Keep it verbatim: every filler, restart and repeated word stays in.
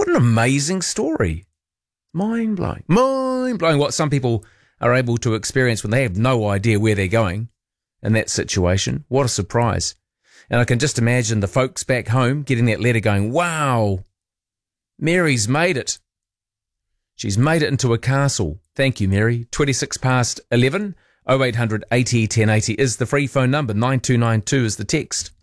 What an amazing story. Mind-blowing. Mind-blowing what some people are able to experience when they have no idea where they're going in that situation. What a surprise. And I can just imagine the folks back home getting that letter going, wow, Mary's made it. She's made it into a castle. Thank you, Mary. twenty-six past eleven, oh eight hundred eighty ten eighty is the free phone number. nine two nine two is the text.